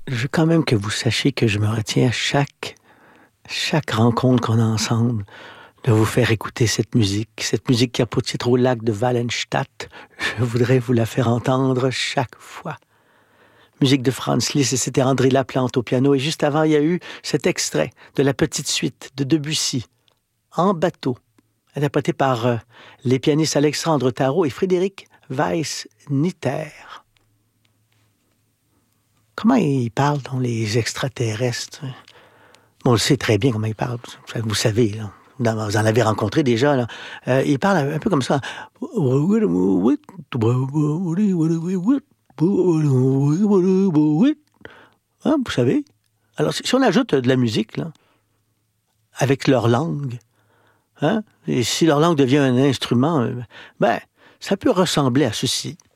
je veux quand même que vous sachiez que je me retiens à chaque rencontre qu'on a ensemble, de vous faire écouter cette musique qui a pour titre Au lac de Wallenstadt. Je voudrais vous la faire entendre chaque fois. Musique de Franz Liszt, et c'était André Laplante au piano. Et juste avant, il y a eu cet extrait de la petite suite de Debussy, En bateau, interprété par les pianistes Alexandre Tarot et Frédéric Weiss-Nitter. Comment ils parlent, dans les extraterrestres? Bon, on le sait très bien comment ils parlent. Vous savez, là. Vous en avez rencontré déjà, là. Ils parlent un peu comme ça. Hein, vous savez? Alors, si on ajoute de la musique, là, avec leur langue, hein, et si leur langue devient un instrument, ça peut ressembler à ceci.